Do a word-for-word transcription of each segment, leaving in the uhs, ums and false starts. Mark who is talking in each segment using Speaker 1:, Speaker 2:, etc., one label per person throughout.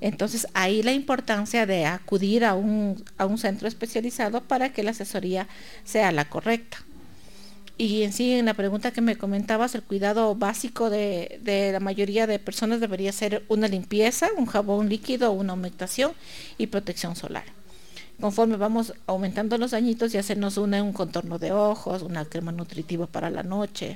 Speaker 1: Entonces ahí la importancia de acudir a un, a un centro especializado para que la asesoría sea la correcta. Y en sí, en la pregunta que me comentabas, el cuidado básico de, de la mayoría de personas debería ser una limpieza, un jabón líquido, una humectación y protección solar. Conforme vamos aumentando los añitos, ya se nos une un contorno de ojos, una crema nutritiva para la noche.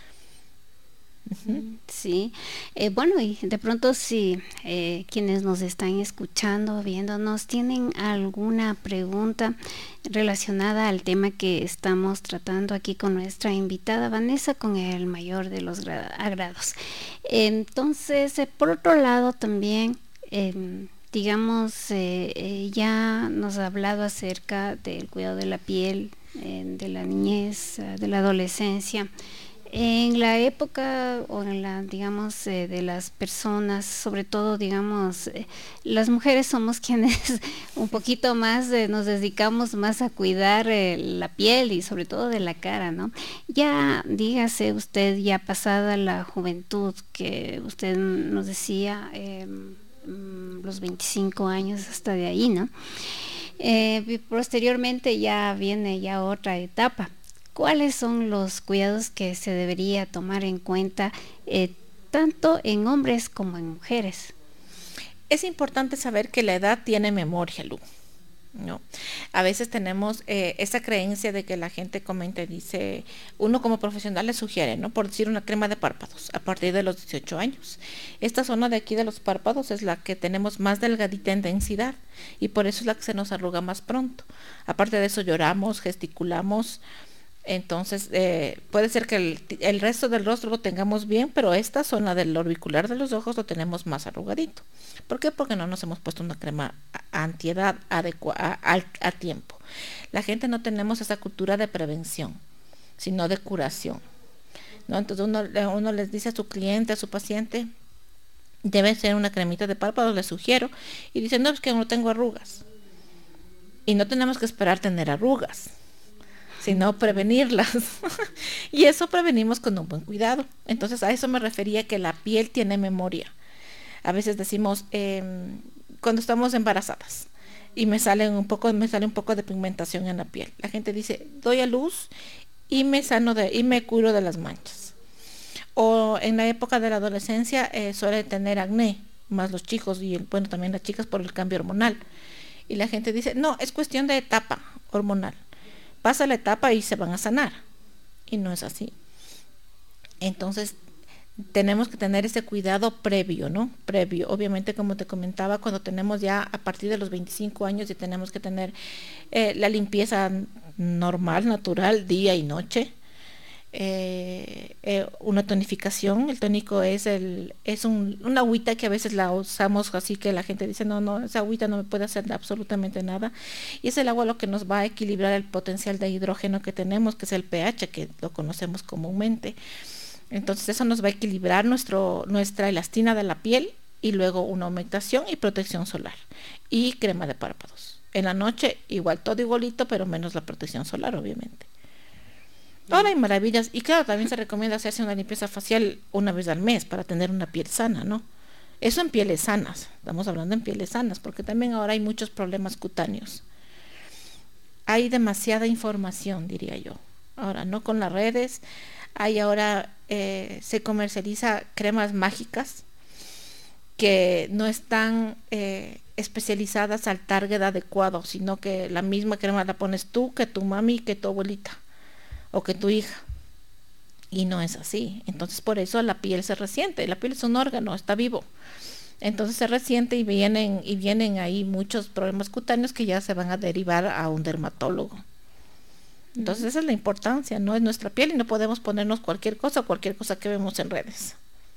Speaker 2: Uh-huh. Sí, eh, bueno, y de pronto si eh, quienes nos están escuchando, viéndonos, tienen alguna pregunta relacionada al tema que estamos tratando aquí con nuestra invitada Vanessa, con el mayor de los agrados. Entonces, eh, por otro lado también, eh, digamos, eh, eh, ya nos ha hablado acerca del cuidado de la piel, eh, de la niñez, de la adolescencia. En la época o en la, digamos, eh, de las personas, sobre todo, digamos, eh, las mujeres somos quienes un poquito más eh, nos dedicamos más a cuidar eh, la piel y sobre todo de la cara, ¿no? Ya, dígase usted, ya pasada la juventud, que usted nos decía, eh, los veinticinco años hasta de ahí, ¿no? Eh, posteriormente ya viene ya otra etapa. ¿Cuáles son los cuidados que se debería tomar en cuenta eh, tanto en hombres como en mujeres?
Speaker 1: Es importante saber que la edad tiene memoria, Lu, ¿no? A veces tenemos eh, esa creencia de que la gente comenta y dice, uno como profesional le sugiere, ¿no? Por decir, una crema de párpados a partir de los dieciocho años. Esta zona de aquí de los párpados es la que tenemos más delgadita en densidad y por eso es la que se nos arruga más pronto. Aparte de eso, lloramos, gesticulamos. Entonces eh, puede ser que el, el resto del rostro lo tengamos bien, pero esta zona del orbicular de los ojos lo tenemos más arrugadito. ¿Por qué? Porque no nos hemos puesto una crema antiedad adecuada a, a, a tiempo. La gente no tenemos esa cultura de prevención, sino de curación, ¿no? Entonces uno, uno les dice a su cliente, a su paciente, debe ser una cremita de párpados, les sugiero, y dicen, no, es que no tengo arrugas. Y no tenemos que esperar tener arrugas, sino prevenirlas. Y eso prevenimos con un buen cuidado. Entonces a eso me refería, que la piel tiene memoria. A veces decimos, eh, cuando estamos embarazadas y me sale un poco, me sale un poco de pigmentación en la piel, la gente dice, doy a luz y me sano de, y me curo de las manchas. O en la época de la adolescencia eh, suele tener acné, más los chicos y bueno, también las chicas por el cambio hormonal. Y la gente dice, no, es cuestión de etapa hormonal. Pasa la etapa y se van a sanar. Y no es así. Entonces, tenemos que tener ese cuidado previo, ¿no? Previo. Obviamente, como te comentaba, cuando tenemos ya a partir de los veinticinco años y tenemos que tener eh, la limpieza normal, natural, día y noche. Eh, eh, una tonificación. El tónico es el es un, una agüita que a veces la usamos así, que la gente dice, no, no, esa agüita no me puede hacer absolutamente nada, y es el agua lo que nos va a equilibrar el potencial de hidrógeno que tenemos, que es el pH, que lo conocemos comúnmente. Entonces eso nos va a equilibrar nuestro, nuestra elastina de la piel, y luego una humectación y protección solar y crema de párpados. En la noche igual, todo igualito, pero menos la protección solar, obviamente. Ahora hay maravillas, y claro, también se recomienda hacerse una limpieza facial una vez al mes para tener una piel sana, ¿no? Eso en pieles sanas, estamos hablando en pieles sanas, porque también ahora hay muchos problemas cutáneos. Hay demasiada información, diría yo. Ahora, no con las redes, hay ahora, eh, se comercializa cremas mágicas que no están eh, especializadas al target adecuado, sino que la misma crema la pones tú, que tu mami, que tu abuelita o que tu hija, y no es así. Entonces por eso la piel se resiente. La piel es un órgano, está vivo, entonces se resiente y vienen y vienen ahí muchos problemas cutáneos que ya se van a derivar a un dermatólogo. Entonces esa es la importancia, no es nuestra piel y no podemos ponernos cualquier cosa, cualquier cosa que vemos en redes.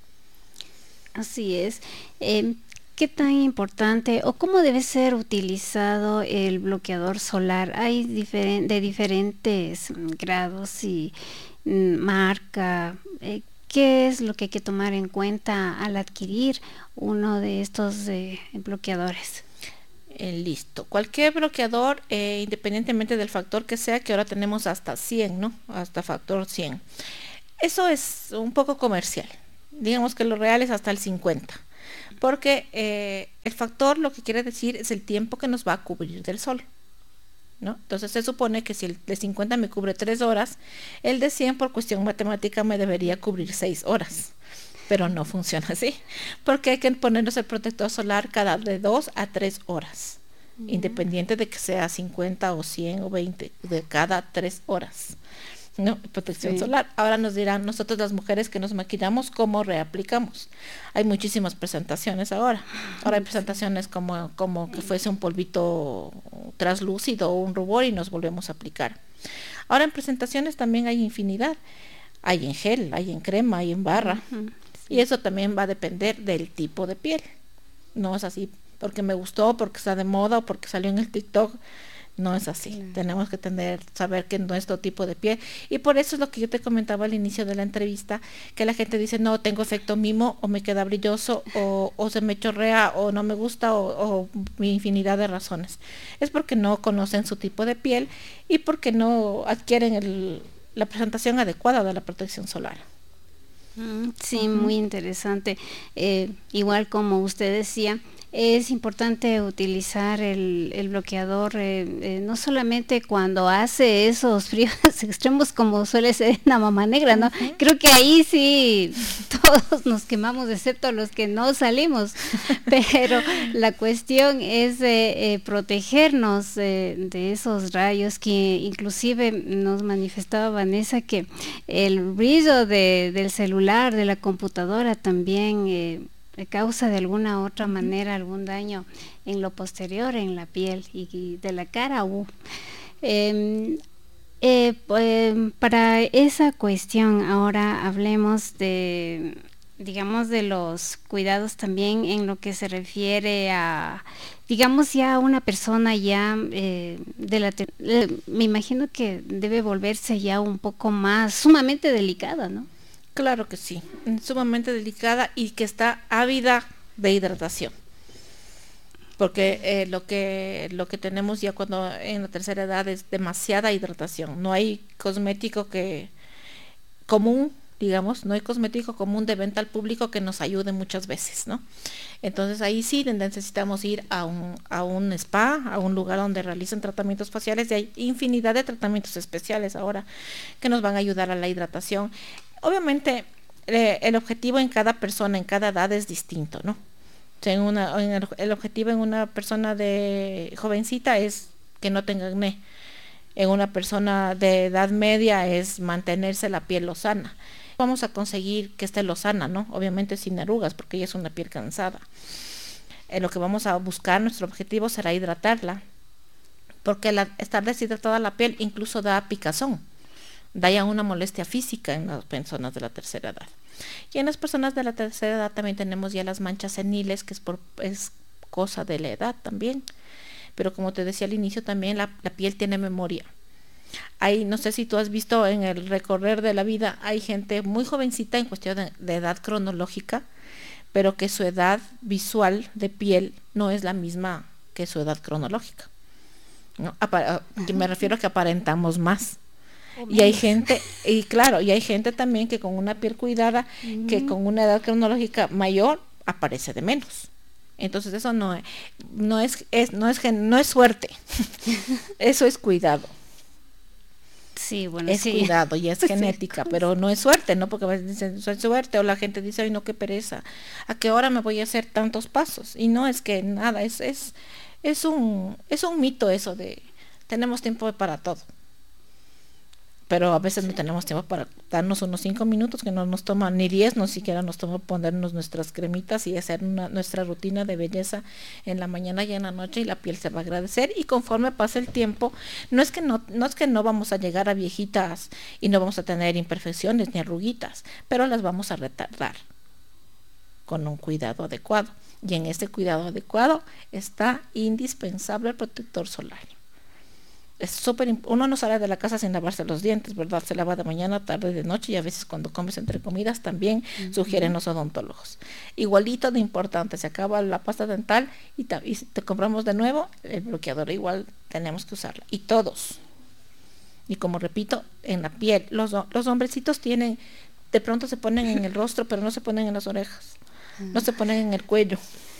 Speaker 2: Así es. Eh, ¿Qué tan importante o cómo debe ser utilizado el bloqueador solar? Hay diferen, de diferentes grados y mm, marca. Eh, ¿Qué es lo que hay que tomar en cuenta al adquirir uno de estos eh, bloqueadores?
Speaker 1: Eh, listo. Cualquier bloqueador, eh, independientemente del factor que sea, que ahora tenemos hasta cien, ¿no? Hasta factor cien. Eso es un poco comercial. Digamos que lo real es hasta el cincuenta. porque eh, el factor lo que quiere decir es el tiempo que nos va a cubrir del sol, ¿no? Entonces se supone que si el de cincuenta me cubre tres horas, el de cien por cuestión matemática me debería cubrir seis horas, pero no funciona así, porque hay que ponernos el protector solar cada de dos a tres horas, uh-huh. independiente de que sea cincuenta o cien o veinte, de cada tres horas. No, protección sí. solar. Ahora nos dirán nosotros las mujeres que nos maquillamos cómo reaplicamos. Hay muchísimas presentaciones ahora. Ahora hay presentaciones como, como que fuese un polvito traslúcido o un rubor y nos volvemos a aplicar. Ahora en presentaciones también hay infinidad. Hay en gel, hay en crema, hay en barra. Uh-huh. Sí. Y eso también va a depender del tipo de piel. No es así porque me gustó, porque está de moda o porque salió en el TikTok. No es así, sí. Tenemos que tener, saber que nuestro tipo de piel, y por eso es lo que yo te comentaba al inicio de la entrevista, que la gente dice, no, tengo efecto mimo, o me queda brilloso, o, o se me chorrea, o no me gusta, o, o infinidad de razones. Es porque no conocen su tipo de piel, y porque no adquieren el, la presentación adecuada de la protección solar.
Speaker 2: Sí, uh-huh. Muy interesante. Eh, igual como usted decía, es importante utilizar el, el bloqueador eh, eh, no solamente cuando hace esos fríos extremos como suele ser en la Mama Negra, ¿no? Uh-huh. Creo que ahí sí todos nos quemamos, excepto los que no salimos, pero la cuestión es eh, eh, protegernos eh, de esos rayos, que inclusive nos manifestaba Vanessa que el brillo de, del celular, de la computadora también eh, causa de alguna u otra manera algún daño en lo posterior, en la piel y, y de la cara. Uh. Eh, eh, eh, para esa cuestión ahora hablemos de, digamos, de los cuidados también en lo que se refiere a, digamos, ya una persona ya eh, de la te- eh, me imagino que debe volverse ya un poco más sumamente delicada, ¿no?
Speaker 1: Claro que sí, sumamente delicada y que está ávida de hidratación, porque eh, lo que lo que tenemos ya cuando en la tercera edad es demasiada hidratación. No hay cosmético que común, digamos, no hay cosmético común de venta al público que nos ayude muchas veces, ¿no? Entonces ahí sí necesitamos ir a un a un spa, a un lugar donde realicen tratamientos faciales, y hay infinidad de tratamientos especiales ahora que nos van a ayudar a la hidratación. Obviamente eh, el objetivo en cada persona, en cada edad es distinto, ¿no? O sea, en una, en el, el objetivo en una persona de jovencita es que no tenga acné. En una persona de edad media es mantenerse la piel lozana. Vamos a conseguir que esté lozana, ¿no? Obviamente sin arrugas, porque ella es una piel cansada. Eh, lo que vamos a buscar, nuestro objetivo será hidratarla, porque la, estar deshidratada la piel incluso da picazón. Da ya una molestia física en las personas de la tercera edad. Y en las personas de la tercera edad también tenemos ya las manchas seniles, que es, por, es cosa de la edad también. Pero como te decía al inicio, también la, la piel tiene memoria. Hay, no sé si tú has visto en el recorrer de la vida, hay gente muy jovencita en cuestión de, de edad cronológica, pero que su edad visual de piel no es la misma que su edad cronológica, ¿no? Apa- me refiero a que aparentamos más. Y hay gente, y claro, y hay gente también que con una piel cuidada, uh-huh. que con una edad cronológica mayor aparece de menos. Entonces eso no es, no es, es no es no es suerte. Eso es cuidado.
Speaker 2: Sí, bueno,
Speaker 1: es
Speaker 2: sí.
Speaker 1: cuidado y es genética, pero no es suerte, ¿no? Porque a veces dicen, soy suerte, o la gente dice, ay, no, qué pereza, ¿a qué hora me voy a hacer tantos pasos? Y no, es que nada, es, es, es un, es un mito eso de, tenemos tiempo para todo. Pero a veces no tenemos tiempo para darnos unos cinco minutos, que no nos toma ni diez, no siquiera nos toma ponernos nuestras cremitas y hacer una, nuestra rutina de belleza en la mañana y en la noche, y la piel se va a agradecer. Y conforme pasa el tiempo, no es que no, no es que no vamos a llegar a viejitas y no vamos a tener imperfecciones ni arruguitas, pero las vamos a retardar con un cuidado adecuado. Y en este cuidado adecuado está indispensable el protector solar. Es súper imp- uno no sale de la casa sin lavarse los dientes, ¿verdad? Se lava de mañana, tarde, de noche, y a veces cuando comes entre comidas también uh-huh. sugieren los odontólogos. Igualito de importante, se acaba la pasta dental y, ta- y te compramos de nuevo el bloqueador, igual tenemos que usarla. Y todos. Y como repito, en la piel, los, los hombrecitos tienen, de pronto se ponen en el rostro, pero no se ponen en las orejas. no se ponen en el cuello.